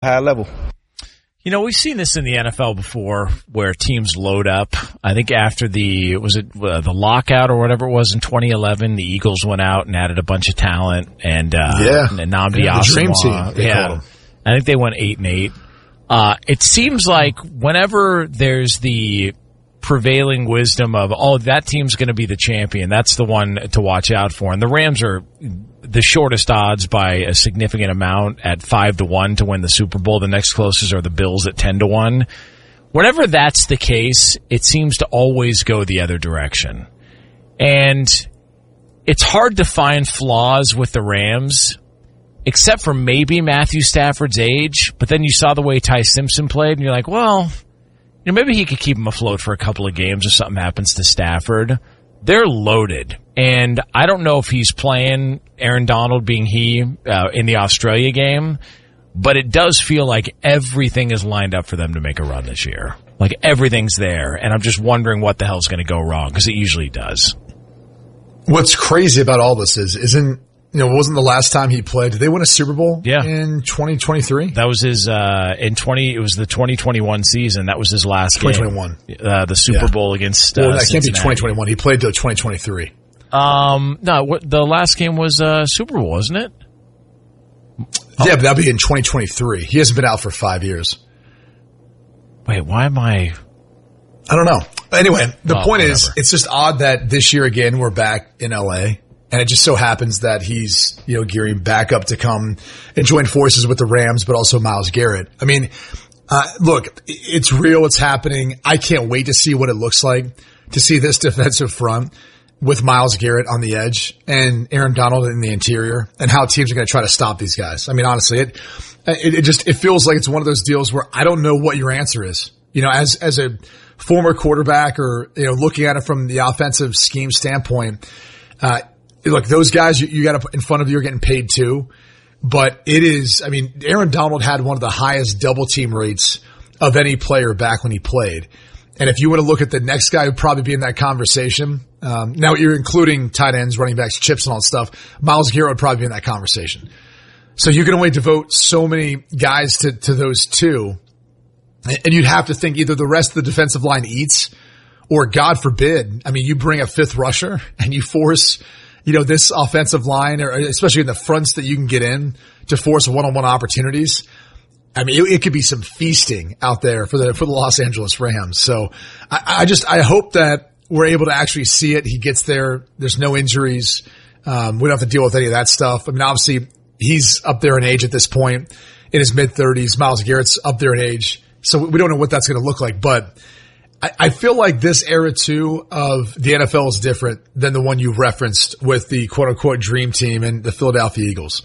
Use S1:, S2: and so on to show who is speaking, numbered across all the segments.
S1: high level.
S2: You know, we've seen this in the NFL before where teams load up. I think after the lockout or whatever it was in 2011, the Eagles went out and added a bunch of talent and Nnamdi Asomugha.
S3: The dream team, they called them.
S2: I think they went 8-8. It seems like whenever there's the prevailing wisdom of, that team's going to be the champion, that's the one to watch out for. And the Rams are the shortest odds by a significant amount at 5-1 to win the Super Bowl. The next closest are the Bills at 10-1. Whenever that's the case, it seems to always go the other direction. And it's hard to find flaws with the Rams, except for maybe Matthew Stafford's age. But then you saw the way Ty Simpson played, and you're like, well, maybe he could keep him afloat for a couple of games if something happens to Stafford. They're loaded. And I don't know if he's playing, Aaron Donald being in the Australia game, but it does feel like everything is lined up for them to make a run this year. Like everything's there. And I'm just wondering what the hell's going to go wrong, because it usually does.
S3: What's crazy about all this wasn't the last time he played? Did they win a Super Bowl in 2023?
S2: That was his, it was the 2021 season. That was his last
S3: 2021.
S2: game. The Super Bowl against,
S3: that can't
S2: Cincinnati.
S3: be 2021. He played till 2023.
S2: No, the last game was, Super Bowl, wasn't it?
S3: Yeah, but that'll be in 2023. He hasn't been out for 5 years.
S2: Wait, why am I
S3: don't know. Anyway, the point
S2: whatever.
S3: is, it's just odd that this year again, we're back in LA. And it just so happens that he's, gearing back up to come and join forces with the Rams, but also Myles Garrett. I mean, look, it's real. It's happening. I can't wait to see what it looks like to see this defensive front with Myles Garrett on the edge and Aaron Donald in the interior, and how teams are going to try to stop these guys. I mean, honestly, it feels like it's one of those deals where I don't know what your answer is. As a former quarterback or, looking at it from the offensive scheme standpoint, look, those guys you got in front of you are getting paid too, but Aaron Donald had one of the highest double team rates of any player back when he played. And if you want to look at the next guy who'd probably be in that conversation, now you're including tight ends, running backs, chips and all that stuff, Myles Garrett would probably be in that conversation. So you can only devote so many guys to those two. And you'd have to think either the rest of the defensive line eats, or God forbid, you bring a fifth rusher and you force this offensive line, or especially in the fronts that you can get in, to force one-on-one opportunities. It could be some feasting out there for the Los Angeles Rams. So I hope that we're able to actually see it. He gets there. There's no injuries. We don't have to deal with any of that stuff. Obviously he's up there in age at this point, in his mid-30s. Myles Garrett's up there in age. So we don't know what that's going to look like, but I feel like this era too of the NFL is different than the one you referenced with the quote unquote dream team and the Philadelphia Eagles.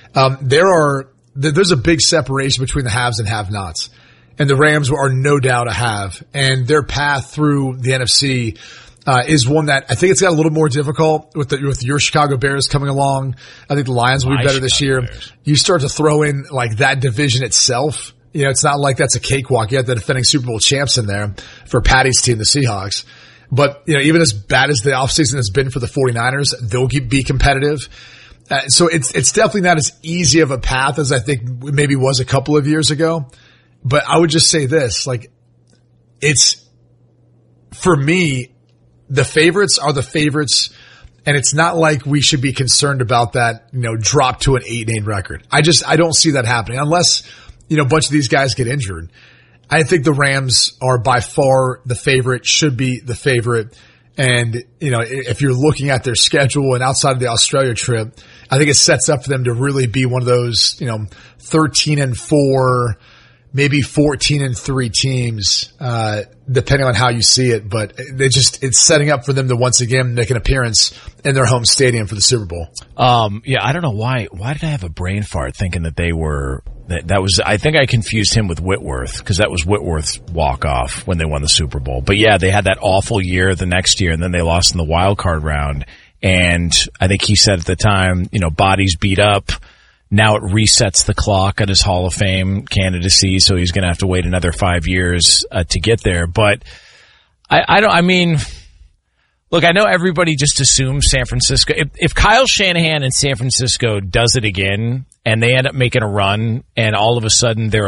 S3: There's a big separation between the haves and have-nots, and the Rams are no doubt a have, and their path through the NFC is one that I think it's got a little more difficult with your Chicago Bears coming along. I think the Lions will be better this year. Bears. You start to throw in like that division itself. It's not like that's a cakewalk. You have the defending Super Bowl champs in there for Patty's team, the Seahawks. But, even as bad as the offseason has been for the 49ers, they'll be competitive. So it's definitely not as easy of a path as I think maybe was a couple of years ago. But I would just say this, for me, the favorites are the favorites. And it's not like we should be concerned about that, drop to an 8-8 record. I don't see that happening unless, a bunch of these guys get injured. I think the Rams are by far the favorite, should be the favorite. And, if you're looking at their schedule and outside of the Australia trip, I think it sets up for them to really be one of those, 13-4, maybe 14-3 teams, depending on how you see it. But it's setting up for them to once again make an appearance in their home stadium for the Super Bowl.
S2: I don't know why. Why did I have a brain fart thinking that they were? That was, I think I confused him with Whitworth, because that was Whitworth's walk-off when they won the Super Bowl. But yeah, they had that awful year the next year, and then they lost in the wild card round. And I think he said at the time, body's beat up. Now it resets the clock at his Hall of Fame candidacy, so he's going to have to wait another 5 years to get there. But look, I know everybody just assumes San Francisco. If Kyle Shanahan in San Francisco does it again and they end up making a run and all of a sudden they're